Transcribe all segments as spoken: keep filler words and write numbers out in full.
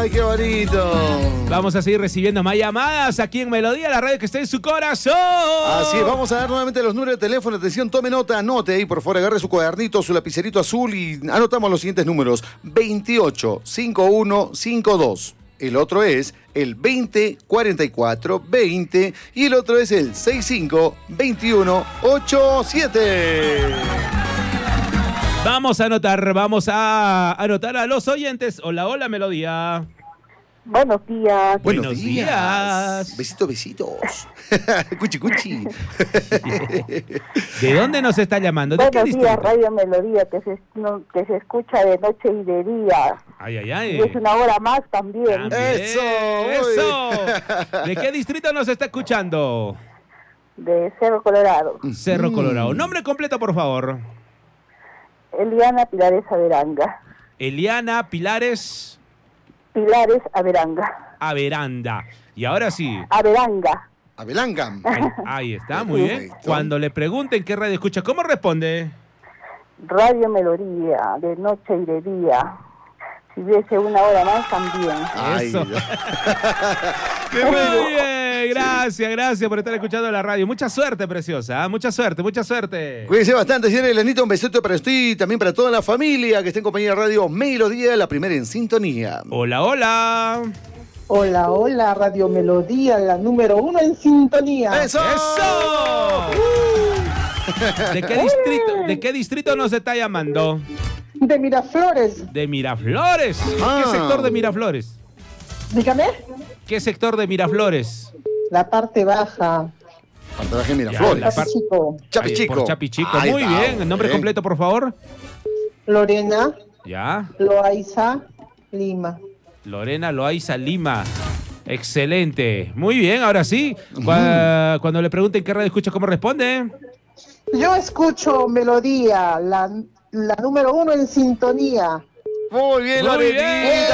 ¡Ay, qué bonito! Vamos a seguir recibiendo más llamadas aquí en Melodía, la radio que está en su corazón. Así es, vamos a dar nuevamente los números de teléfono. Atención, tome nota, anote ahí, por favor, agarre su cuadernito, su lapicerito azul y anotamos los siguientes números. veintiocho cincuenta y uno cincuenta y dos. El otro es el veinte cuarenta y cuatro veinte y el otro es el sesenta y cinco veintiuno ochenta y siete. Vamos a anotar, vamos a anotar a los oyentes. Hola, hola, Melodía. Buenos días. Buenos, Buenos días. días. Besitos, besitos. Cuchi, cuchi. ¿De dónde nos está llamando? ¿De Buenos qué días, distrito? Radio Melodía, que se, no, que se escucha de noche y de día. Ay, ay, ay. Y es una hora más también. También, Eso, eso. ¿De qué distrito nos está escuchando? De Cerro Colorado. Cerro Colorado. Nombre completo, por favor. Eliana Pilares Averanga. Eliana Pilares Pilares Averanga. Averanda. Y ahora sí. Averanga. Abelanga. Ahí, ahí está, muy bien. Perfecto. Cuando le pregunten qué radio escucha, ¿cómo responde? Radio Melodía, de noche y de día. Si hubiese una hora más también. Ay, Eso. Dios. ¡Qué muy bien! Gracias, gracias por estar escuchando la radio. Mucha suerte, preciosa. ¿eh? Mucha suerte, mucha suerte. Cuídense bastante, señora Elenita. Un besote para usted y también para toda la familia que está en compañía de Radio Melodía, la primera en sintonía. Hola, hola. Hola, hola, Radio Melodía, la número uno en sintonía. ¡Eso! ¡Eso! ¿De qué distrito, de qué distrito nos está llamando? De Miraflores. De Miraflores. Ah. ¿Qué sector de Miraflores? Dígame. ¿Qué sector de Miraflores? La parte baja. Parte baja de Ya, Miraflores. la par- Chico. Chapi Ahí, Chico. por Chapi Chico. Ahí Muy está, bien. El nombre bien. completo, por favor. Lorena Ya. Loaiza Lima. Lorena Loaiza Lima. Excelente. Muy bien, ahora sí. Cua- Cuando le pregunten qué radio escucha, ¿cómo responde? Yo escucho Melodía, la, la número uno en sintonía. Muy bien, Muy Lorenita. bien.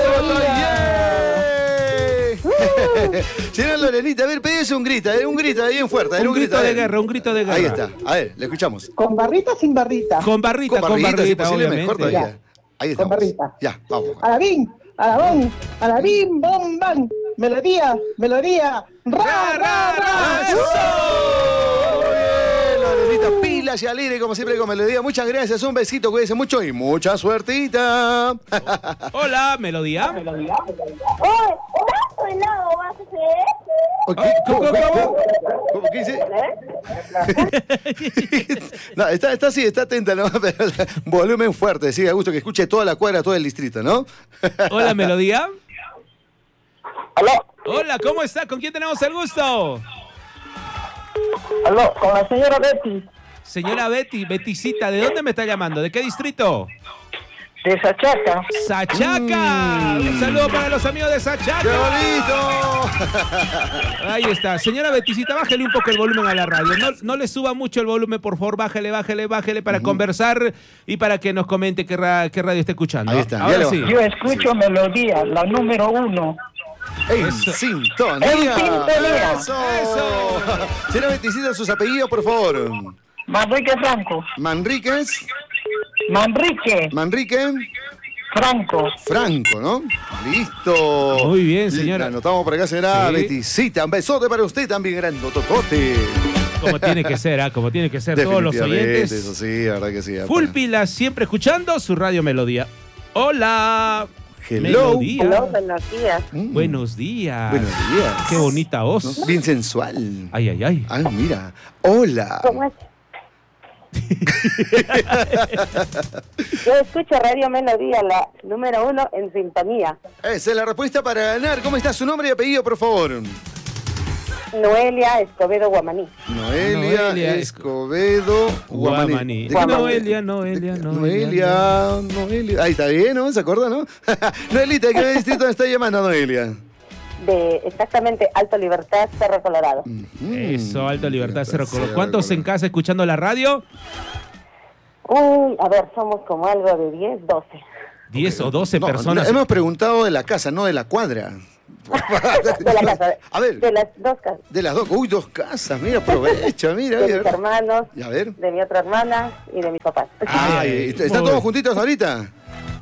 ¡Yeah! Señora Lorenita, a ver, pedíse un grito, eh, un grito, bien fuerte. Un un grito a de ver. guerra, un grito de guerra. Ahí está, a ver, le escuchamos. ¿Con barrita o sin barrita? Con barrita, con barrita, si posible, mejor obviamente. todavía. Ahí estamos. barrita. Ya, vamos. Alabín, alabón, alabín, bom, bam. Melodía, melodía. Ra, ra, ra. ¡Eso! Muy bien, Lorenita, pilas y alegre como siempre con Melodía. Muchas gracias, un besito, cuídense mucho y mucha suertita. Hola, Melodía. ¡Oh! ¿Tanto helado vas a hacer? ¿Qué, ¿Cómo, ¿Cómo, cómo, cómo? ¿Cómo? ¿Qué dice? No, está, está así, está atenta, ¿no? Pero volumen fuerte, sí, a gusto que escuche toda la cuadra, todo el distrito, ¿no? Hola, Melodía. ¿Aló? Hola, ¿cómo está? ¿Con quién tenemos el gusto? ¿Aló? Con la señora Betty. Señora Betty, Beticita, ¿de dónde me está llamando? ¿De qué distrito? De Sachaca. ¡Sachaca! Un saludo para los amigos de Sachaca. ¡Qué bonito! Ahí está. Señora Beticita, bájele un poco el volumen a la radio. No, no le suba mucho el volumen, por favor. Bájele, bájele, bájele para conversar y para que nos comente qué, ra- qué radio está escuchando. Ahí está, ya Ahora le sí. bajo. Yo escucho Melodía, la número uno. En Eso. sintonía. En sintonía. Eso. Eso. Señora Beticita, sus apellidos, por favor. Manrique Franco. Manríquez, Manrique Manrique, Franco. Franco, ¿no? Listo. Muy bien, señora. La anotamos por acá, señora Sí. Beticita. Un besote para usted también, grandototote. Como tiene que ser, ¿ah? Como tiene que ser todos los Definitivamente, oyentes. eso sí, la verdad que sí. Full Apa. pilas, siempre escuchando su radio Melodía. Hola. Hello. Melodía. Hola, buenos días. Buenos Mm. días. Buenos días. Qué bonita voz. ¿No? Bien sensual. Ay, ay, ay. Ah, mira. Hola. ¿Cómo es? Yo escucho Radio Melodía, la número uno en sintonía. Esa es la respuesta para ganar. ¿Cómo está su nombre y apellido, por favor? Noelia Escobedo Guamaní. Noelia, Noelia Escobedo Guamaní. Guamaní. ¿De qué me- Noelia, Noelia, de- Noelia. Noelia, Noelia. Ahí está bien, ¿no? ¿Se acuerda, no? Noelita, ¿de qué distrito me está llamando, Noelia? De exactamente Alto Libertad, Cerro Colorado. Mm, Eso, Alto Libertad, Cerro Colorado. Cerro ¿Cuántos en Colorado. casa escuchando la radio? Uy, a ver, somos como algo de diez, doce. diez o doce No, personas. Hemos preguntado de la casa, no de la cuadra. De la casa. A ver, De las dos casas. de las dos. Uy, dos casas. Mira, aprovecha, mira. De mira. mis hermanos, Y a ver. de mi otra hermana y de mis papás. Ay, Ay, ¿están muy- todos juntitos ahorita?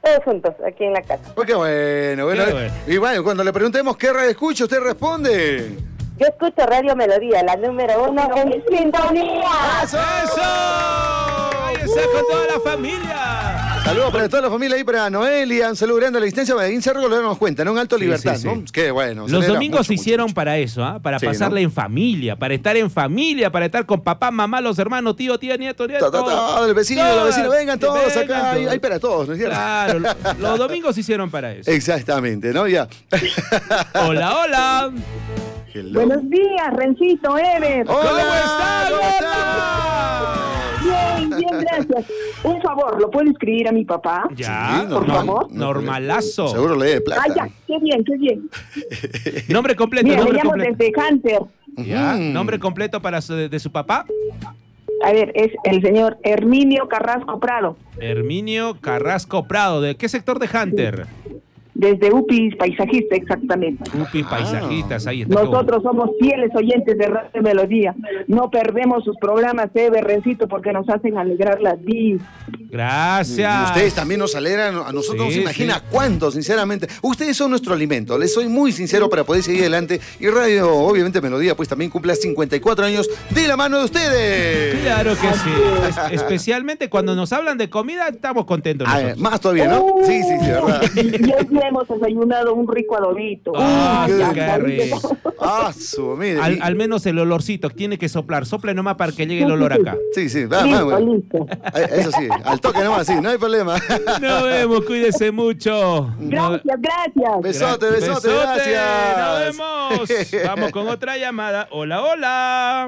Todos juntos, aquí en la casa. Pues qué bueno, bueno. Qué bueno. Y bueno, cuando le preguntemos qué radio escucha, usted responde. Yo escucho Radio Melodía, la número uno en sintonía. ¡Eso! ¡Eso! Ahí está con toda la familia. Saludos para toda la familia ahí, para Noelia, un saludo grande a la distancia. Para Cerro lo nos cuenta, ¿no? En Alto Sí, Libertad, sí, sí. ¿no? Qué bueno. Los celebra domingos mucho, se mucho, hicieron mucho. para eso, ¿ah? Para Sí, pasarla ¿no? en familia, para estar en familia, para estar con papá, mamá, los hermanos, tío, tía, nieto, nieto. Ta, ta, ta, el vecino, Todas, los vecinos, vengan todos vengan acá. Hay, todos. hay para todos, ¿no es cierto? Claro, lo- los domingos se hicieron para eso. Exactamente, ¿no? Ya. Hola, hola. Hello. Buenos días, Rencito, Ever. Hola, ¿Cómo está, ¿cómo Lola? está? Bien, bien, gracias. Un favor, ¿lo puedo escribir a mi papá? Ya, Sí, por normal. favor. No, Normalazo. Seguro le dé plata. Ah, ya, qué bien, qué bien. Nombre completo, Mira, le nombre llamo completo. desde Hunter. Ya, Ujú. nombre completo para su- de su papá. A ver, es el señor Herminio Carrasco Prado, Herminio Carrasco Prado. ¿De qué sector de Hunter? desde U P I Paisajista, exactamente. Upi, Ah. paisajistas, ahí está. qué bonito. Nosotros somos fieles oyentes de Radio Melodía. No perdemos sus programas, Ever, Rencito, porque nos hacen alegrar las vidas. Gracias. Ustedes también nos alegran, a nosotros no Sí, se imagina sí. cuánto, sinceramente. Ustedes son nuestro alimento, les soy muy sincero para poder seguir adelante. Y Radio, obviamente Melodía, pues también cumple cincuenta y cuatro años de la mano de ustedes. Claro que sí. Es- especialmente cuando nos hablan de comida, estamos contentos Ah, nosotros. más todavía, ¿no? Uh, Sí, sí, sí, verdad. Y hoy día hemos desayunado un rico adobito. Ah, qué ya, qué ya, rico. Ah, su, mire. Al, y- al menos el olorcito tiene que soplar. Sople nomás para que llegue el olor acá. Sí, sí, va, va, Listo, va. listo. Eh, Eso sí, al toque nomás, sí, no hay problema. Nos vemos, cuídese mucho. Gracias, gracias. Besote, besote, gracias. Nos vemos. Vamos con otra llamada. Hola, hola.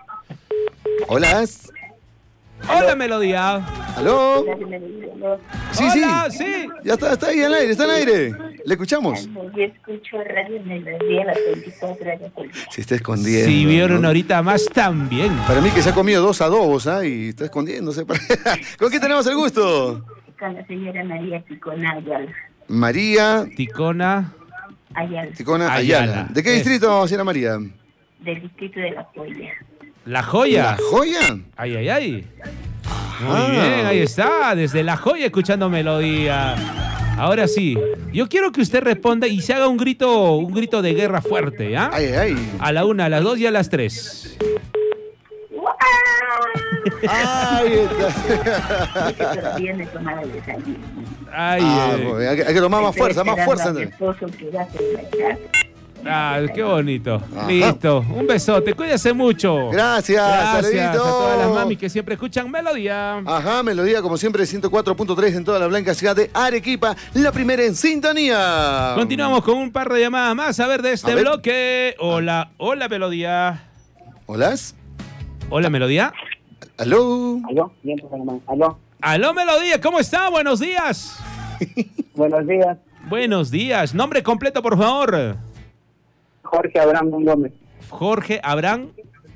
Hola. Hola, Melodía. ¿Aló? Sí, Hola, sí. sí. Ya está, está ahí al aire, está al aire. ¿Le escuchamos? Yo escucho Radio Melodía las veinticuatro horas del día. Se está escondiendo. Si vieron ¿no? ahorita más, también. Para mí que se ha comido dos adobos, ¿ah? Y está escondiéndose. ¿Con quién tenemos el gusto? Con la señora María Ticona Ayala. María Ticona. Ayala, Ticona Ayala. Ayala. ¿De qué Es. distrito, señora María? del distrito de La Joya. La Joya. ¿La Joya? Ay, ay, ay. Muy Ah. bien, ahí está, desde La Joya escuchando Melodía. Ahora sí, yo quiero que usted responda y se haga un grito, un grito de guerra fuerte, ¿ah? Ay, ay. A la una, a las dos y a las tres. Ay, está. Que todavía no he tomado el desayuno. Ay, Ah, ay. pues, hay que hay que tomar más Estoy fuerza, más esperando fuerza. a mi esposo que va a hacer la casa. Ah, qué bonito. Ajá. Listo, un besote, cuídese mucho. Gracias, Gracias saludito. a todas las mamis que siempre escuchan Melodía. Ajá, Melodía, como siempre, ciento cuatro punto tres en toda la blanca ciudad de Arequipa, la primera en sintonía. Continuamos con un par de llamadas más, a ver de este A ver. bloque. Hola, hola Melodía. Hola. Hola Melodía. ¿Aló? Aló, bien, pues, hermano. Aló, Aló Melodía, ¿cómo está? Buenos días. buenos días. Buenos días. Nombre completo, por favor. Jorge Abraham Gon Gómez. Jorge Abraham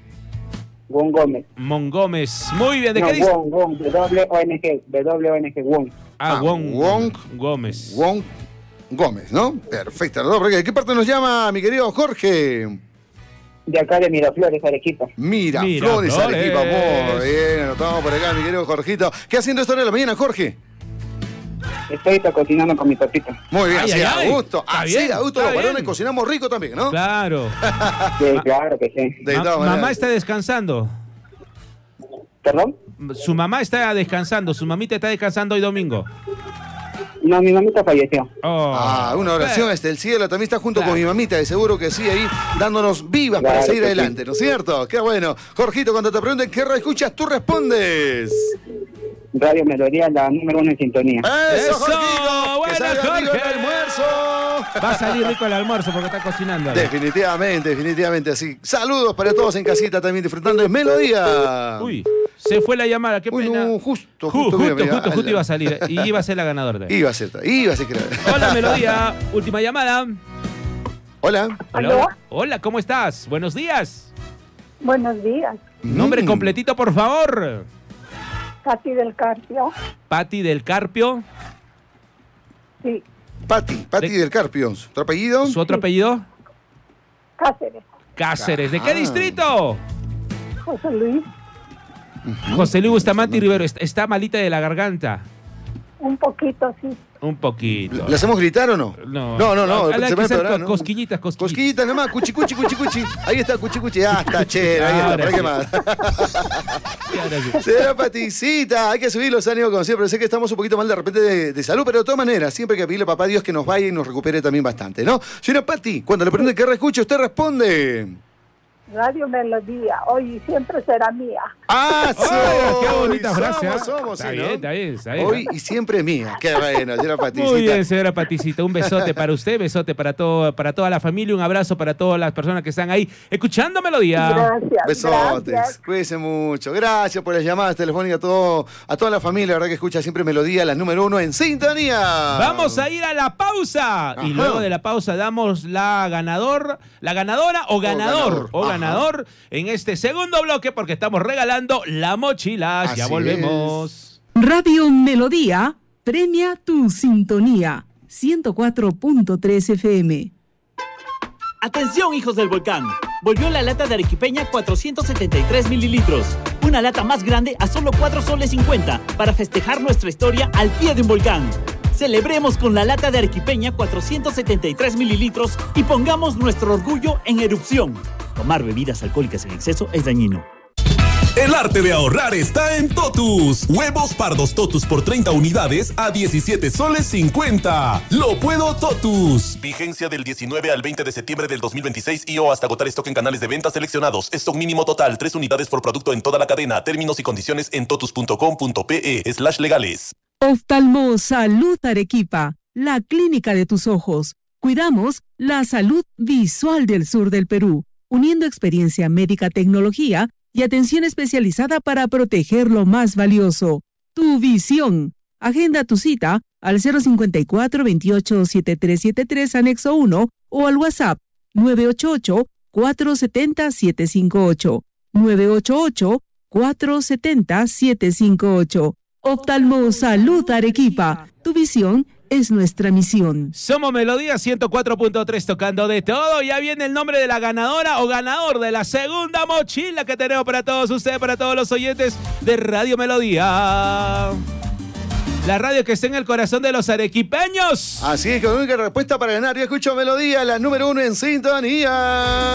Gon Gómez. Mongómez. Muy bien, ¿de no, qué dice? Gon, Gon, W O N G, W O N G, Gon. Ah, Ah, Wong Wong. Gómez. Juan Gómez, ¿no? Perfecto. ¿no? ¿De qué parte nos llama, mi querido Jorge? De acá de Miraflores, Arequipa. Mira, Miraflores. Flores, Arequipa. Muy bien, anotamos por acá, mi querido Jorgito. ¿Qué haciendo esta hora de la mañana, Jorge? Estoy ahorita cocinando con mi papita. Muy bien, Ay, así ay, a ay. gusto. Está Así bien, a gusto está los varones bien. cocinamos rico también, ¿no? Claro. Sí, claro que sí. De Ma- todas maneras. mamá está descansando. ¿Perdón? Su mamá está descansando. Su mamita está descansando hoy domingo. No, mi mamita falleció. Oh. Ah, una oración Eh, desde el cielo. También está junto Claro. con mi mamita, de seguro que sí, ahí dándonos vivas para Claro seguir que sí. adelante, ¿no es cierto? Qué bueno. Jorgito, cuando te pregunten qué radio escuchas, tú respondes. Radio Melodía, la número uno en sintonía. ¡Eso, Eso, Jorgito! buena, ¡Que salga rico el Jorge. almuerzo! Va a salir rico el almuerzo porque está cocinando. Definitivamente, definitivamente así. Saludos para todos en casita también disfrutando de Melodía. Uy, se fue la llamada, qué Uy, pena. no, justo, Ju- justo, justo, mira, mira, justo, justo al- iba a salir. Y iba a ser la ganadora. también. Iba a ser, iba a ser que era- Hola, Melodía. Última llamada. Hola. Hola, ¿Aló? hola. Hola, ¿cómo estás? Buenos días. Buenos días, Nombre Mm. completito, por favor. Katy del Carpio. Pati del Carpio. Sí, Pati, Pati De- del Carpio. ¿Tu apellido? ¿Su otro apellido? Cáceres. Cáceres. ¿De qué Ah. distrito? José Luis. José Luis Bustamante y Rivero. Est- Está malita de la garganta. Un poquito, sí. Un poquito. ¿Le hacemos gritar o no? No, no, no. no, Hay que se me hacer atorará, co- ¿no? cosquillitas, cosquillitas. Cosquillitas nomás, cuchi, cuchi, cuchi, cuchi. Ahí está, cuchi, cuchi. Ah, está chévere, ahí está, Ahora ¿para sí. qué más? Sí, ahora sí. Señora Paticita, hay que subir los ánimos como siempre. Sé que estamos un poquito mal de repente de, de salud, pero de todas maneras, siempre hay que pedirle a papá Dios que nos vaya y nos recupere también bastante, ¿no? Señora Pati, cuando le pregunten qué reescucha, usted responde. Radio Melodía, hoy y siempre será mía. ¡Ah, Ay, somos! qué bonita frase, Somos, ¿ah? somos, Está sí, bien, ¿no? está bien, está bien. Hoy y siempre mía. Qué bueno, señora Paticita. Muy bien, señora Paticita. Un besote para usted, besote para todo, para toda la familia, un abrazo para todas las personas que están ahí escuchando Melodía. Gracias, Besotes, gracias. cuídense mucho. Gracias por las llamadas telefónicas a, todo, a toda la familia, la verdad que escucha siempre Melodía, la número uno en sintonía. Vamos a ir a la pausa. Ajá. Y luego de la pausa damos la ganador, la ganadora o ganador, o ganador. ganador en este segundo bloque porque estamos regalando la mochila. Ya Así volvemos. Radio Melodía premia tu sintonía. ciento cuatro punto tres F M. Atención, hijos del volcán. Volvió la lata de arequipeña cuatrocientos setenta y tres mililitros. Una lata más grande a solo cuatro soles cincuenta para festejar nuestra historia al pie de un volcán. Celebremos con la lata de arequipeña cuatrocientos setenta y tres mililitros y pongamos nuestro orgullo en erupción. Tomar bebidas alcohólicas en exceso es dañino. El arte de ahorrar está en Totus. Huevos pardos Totus por treinta unidades a diecisiete soles cincuenta. Lo puedo Totus. Vigencia del diecinueve al veinte de septiembre del dos mil veintiséis y o hasta agotar stock en canales de venta seleccionados. Stock mínimo total, tres unidades por producto en toda la cadena. Términos y condiciones en totus punto com punto pe slash legales. Oftalmo Salud Arequipa, la clínica de tus ojos. Cuidamos la salud visual del sur del Perú, uniendo experiencia médica, tecnología y atención especializada para proteger lo más valioso, tu visión. Agenda tu cita al cero cincuenta y cuatro, veintiocho, setenta y tres setenta y tres, anexo uno o al WhatsApp nueve ocho ocho, cuatro siete cero, siete cinco ocho, nueve ocho ocho, cuatro siete cero, siete cinco ocho. Oftalmo Salud Arequipa, tu visión es nuestra misión. Somos Melodía ciento cuatro punto tres tocando de todo. Ya viene el nombre de la ganadora o ganador de la segunda mochila que tenemos para todos ustedes, para todos los oyentes de Radio Melodía. La radio que está en el corazón de los arequipeños. Así es, con la única respuesta para ganar. Yo escucho Melodía, la número uno en sintonía.